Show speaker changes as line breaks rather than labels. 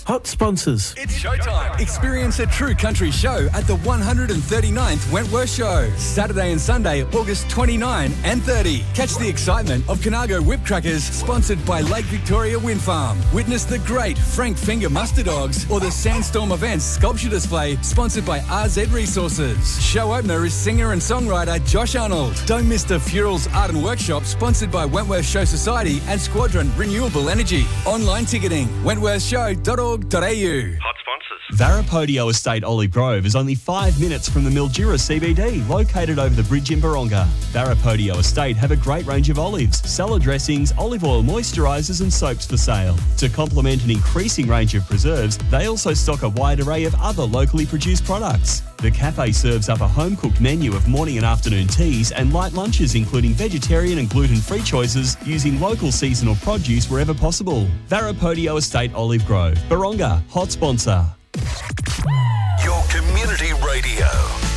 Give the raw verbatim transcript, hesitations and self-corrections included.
Hot sponsors.
It's showtime. Experience a true country show at the one hundred thirty-ninth Wentworth Show. Saturday and Sunday, August twenty-ninth and thirtieth. Catch the excitement of Conago Whip Crackers, sponsored by Lake Victoria Wind Farm. Witness the great Frank Finger Muster Dogs or the Sandstorm Events Sculpture Display, sponsored by R Z Resources. Show opener is singer and songwriter Josh Arnold. Don't miss the Furals Art and Workshop, sponsored by Wentworth Show Society and Squadron Renewable Energy. Online ticketing, wentworth show dot org dot a u.
Hot sponsors.
Varapodio Estate Olive Grove is only five minutes from the Mildura C B D, located over the bridge in Baronga. Varapodio Estate have a great range of olives, salad dressings, olive oil moisturisers and soaps for sale. To complement an increasing range of preserves, they also stock a wide array of other locally produced products. The cafe serves up a home-cooked menu of morning and afternoon teas and light lunches, including vegetarian and gluten-free choices, using local seasonal produce wherever possible. Varapodio Estate Olive Grove, Baronga, hot sponsor.
Your community radio.